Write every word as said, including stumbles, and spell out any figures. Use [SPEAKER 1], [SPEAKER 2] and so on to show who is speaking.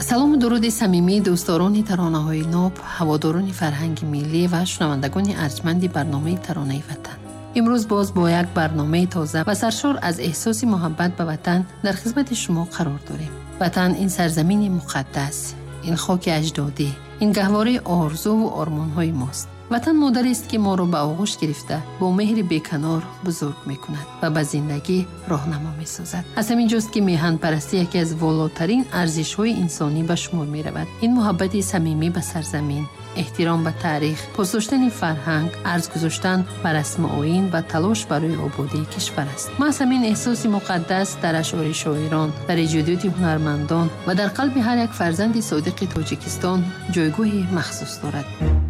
[SPEAKER 1] салому дуруди самимӣ дӯстдорони таронаҳои ноб, ҳаводорони фарҳанги миллӣ ва шунавандагони арҷманди барномаи Таронаи Ватан. имрӯз боз бо як барномаи тоза ва саршор аз эҳсоси муҳаббат ба ватан дар хизмати шумо қарор дорем. Ватан ин сарзамини муқаддас, ин хоки аҷдодӣ, ин гаҳвораи орзуву ормонҳои мост. ватан модарест ки моро ба оғӯш гирифта бо меҳри беканор бузург мекунад ва ба зиндагӣ роҳнамо месозад. аз ҳамин ҷост ки меҳанпарастӣ яке аз волотарин арзишҳои инсонӣ ба шумор меравад. ин муҳаббати самимӣ ба сарзамин, эҳтиром ба таърих, посдоштани фарҳанг, арз гузоштан ба расму оин ва талош барои ободии кишвар аст. маҳз ҳамин эҳсоси муқаддас дар ашъори шоирон, дар иҷодиёти ҳунармандон ва дар қалби ҳар як фарзанди содиқи Тоҷикистон ҷойгоҳи махсус дорад.